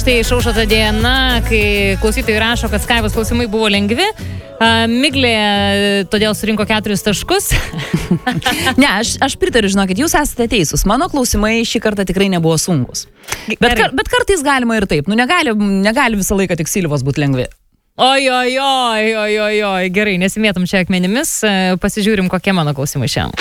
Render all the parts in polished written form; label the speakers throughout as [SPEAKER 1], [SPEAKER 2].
[SPEAKER 1] Tai išaušo ta diena, kai klausytojai rašo, kad Skaivos klausimai buvo lengvi. Miglė todėl surinko 4 taškus.
[SPEAKER 2] Ne, aš pritariu, žinokit, jūs esate teisūs. Mano klausimai šį kartą tikrai nebuvo sunkus. Bet kartais galima ir taip. Nu, negali visą laiką tik Silvos būti lengvi.
[SPEAKER 1] Oi. Gerai, nesimėtum čia akmenimis. Pasižiūrim, kokie mano klausimai šiandien.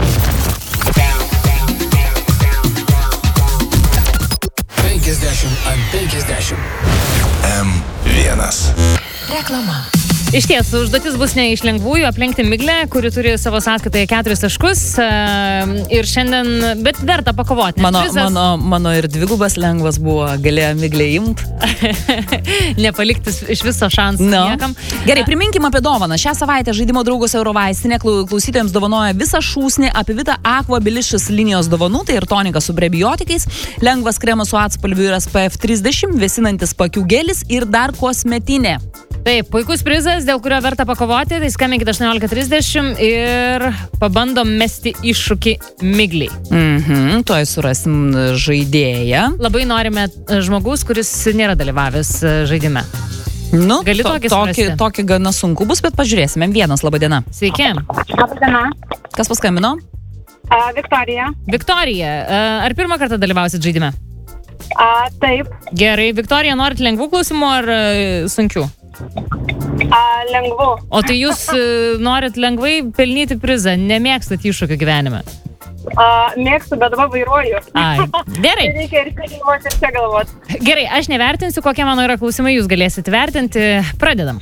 [SPEAKER 3] M1.
[SPEAKER 2] Reklama.
[SPEAKER 1] Iš ties, užduotis bus ne iš lengvųjų, aplenkti Miglę, kuri turi savo sąskaitoje 4 taškus. Ir šiandien, bet verta pakovoti.
[SPEAKER 2] Mano ir dvigubas lengvas buvo, galėjo Miglė imt.
[SPEAKER 1] Nepalikti iš viso šansų niekam.
[SPEAKER 2] Gerai, priminkim apie dovaną. Šią savaitę žaidimo draugos Eurovaistinė klausytojams dovanoja visą šūsnį Apivita Aqua Bilicious linijos dovanų, tai ir tonika su prebiotikais, lengvas kremas su atspalviu ir SPF 30, vėsinantis pakių gelis ir dar kosmetinė.
[SPEAKER 1] Taip, puikus prizas, dėl kurio verta pakovoti, tai skambinkite 18:30 ir pabandom mesti iššūkį Migliai.
[SPEAKER 2] Tuoj surasim žaidėją.
[SPEAKER 1] Labai norime žmogus, kuris nėra dalyvavęs žaidime.
[SPEAKER 2] Nu,
[SPEAKER 1] Gali
[SPEAKER 2] tokį gana sunku bus, bet pažiūrėsime. M1, laba diena.
[SPEAKER 1] Sveiki.
[SPEAKER 4] Laba diena.
[SPEAKER 2] Kas paskambino?
[SPEAKER 4] Viktorija.
[SPEAKER 1] Viktorija, ar pirmą kartą dalyvausit žaidime?
[SPEAKER 4] Taip.
[SPEAKER 1] Gerai, Viktorija, norit lengvų klausimų ar sunkių?
[SPEAKER 4] Lengvu.
[SPEAKER 1] O tai jūs norit lengvai pelnyti prizą, nemėgstat iššūkių gyvenime?
[SPEAKER 4] Mėgstu, bet dabar vairuoju.
[SPEAKER 1] Ai, gerai.
[SPEAKER 4] Reikia ir galvoti, ir čia galvoti.
[SPEAKER 1] Gerai, aš nevertinsiu, kokie mano yra klausimai, jūs galėsite vertinti. Pradedam.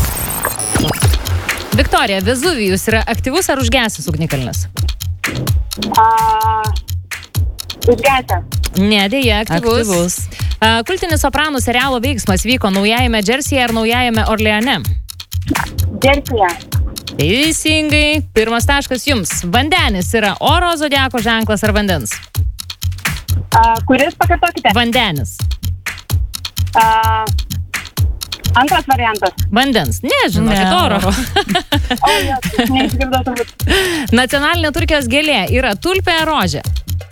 [SPEAKER 1] Viktorija, Vezuvijus yra aktyvus ar užgesęs ugnikalnis?
[SPEAKER 4] Užgesęs.
[SPEAKER 1] Ne, dėja, aktyvus. Kultinis Sopranų serialo veiksmas vyko Naujajame Džersyje ar Naujajame Orleane?
[SPEAKER 4] Džersyje.
[SPEAKER 1] Teisingai. Pirmas taškas jums. Vandenis yra oro, zodiako ženklas ar vandens?
[SPEAKER 4] Kuris, pakartokite?
[SPEAKER 1] Vandenis.
[SPEAKER 4] Antras variantas.
[SPEAKER 1] Vandens. Nežinokit, oro.
[SPEAKER 4] Neišgirdau turbūt.
[SPEAKER 1] Nacionalinė Turkijos gėlė yra tulpė ar rožė?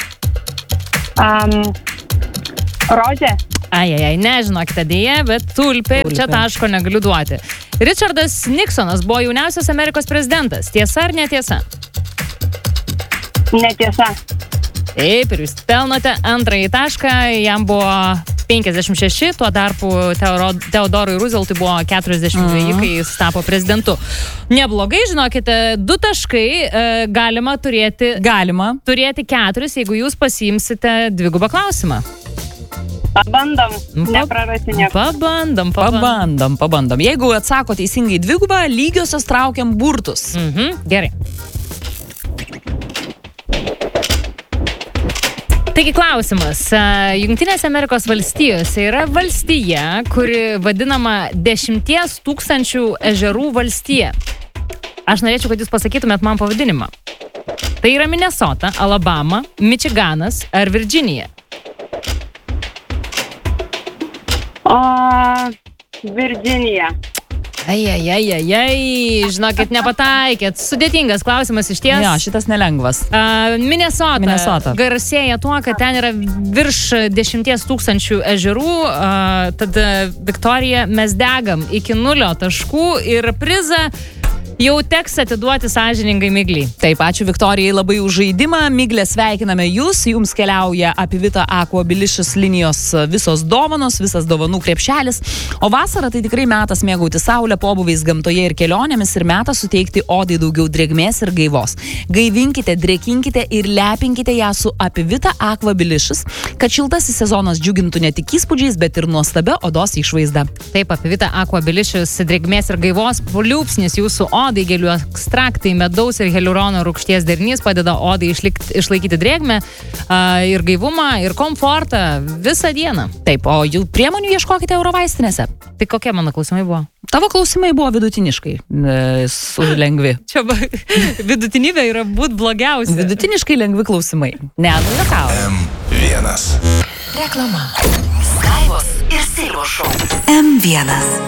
[SPEAKER 4] Rožė.
[SPEAKER 1] Ai, nežinokite dėja, bet tulpė. Čia taško negaliu duoti. Richardas Nixonas buvo jauniausias Amerikos prezidentas. Tiesa ar netiesa?
[SPEAKER 4] Netiesa.
[SPEAKER 1] Taip, ir jūs pelnote antrąjį tašką. Jam buvo 56, tuo tarpu Teodorui Rooseveltui buvo 42, kai jis tapo prezidentu. Neblogai, žinokite, 2 taškai galima turėti 4, jeigu jūs pasiimsite dvigubą klausimą.
[SPEAKER 4] Pabandom, neprarasti nieko.
[SPEAKER 2] Pabandom. Jeigu atsako teisingai dvigubą, lygiosios traukiam burtus.
[SPEAKER 1] Gerai. Taigi klausimas. Jungtinėse Amerikos valstijose yra valstija, kuri vadinama 10 000 ežerų valstija. Aš norėčiau, kad jūs pasakytumėt man pavadinimą. Tai yra Minnesota, Alabama, Michiganas ar Virginija?
[SPEAKER 4] Virginija.
[SPEAKER 1] Ai, žinokit, nepataikėt. Sudėtingas klausimas iš ties.
[SPEAKER 2] Jo, šitas nelengvas.
[SPEAKER 1] Minnesota garsėja tuo, kad ten yra virš 10 000 ežerų. Tad, Viktorija, mes degam iki 0 taškų ir prizą jau teks atiduoti sąžiningai Migliai.
[SPEAKER 2] Taip, ačiū Viktorijai labai už žaidimą. Miglė, sveikiname jūs. Jums keliauja Apivita Aqua Bilicious linijos visos dovanos, visas dovanų krepšelis. O vasara tai tikrai metas mėgauti saulę, pobūviais gamtoje ir kelionėmis ir metas suteikti odai daugiau drėgmės ir gaivos. Gaivinkite, drėkinkite ir lepinkite ją su Apivita Aqua Bilicious, kad šiltasis sezonas džiugintų ne tik įspūdžiais, bet ir nuostabia odos išvaizda.
[SPEAKER 1] Taip, Apivita Aqua Bilicious drėgmės ir gaivos pliūpsnis jūsų odai, gėlių ekstraktai, medaus ir hialurono rūgšties derinys padeda odai išlaikyti drėgmę ir gaivumą ir komfortą visą dieną.
[SPEAKER 2] Taip, o jų priemonių ieškokite Eurovaistinėse.
[SPEAKER 1] Tai kokie mano klausimai buvo?
[SPEAKER 2] Tavo klausimai buvo vidutiniškai lengvi.
[SPEAKER 1] Čia vidutinybė yra būt blogiausia.
[SPEAKER 2] Vidutiniškai lengvi klausimai. Ne, nujakau.
[SPEAKER 3] M1.
[SPEAKER 5] Reklama. Skaivos ir Silvos šou. M1.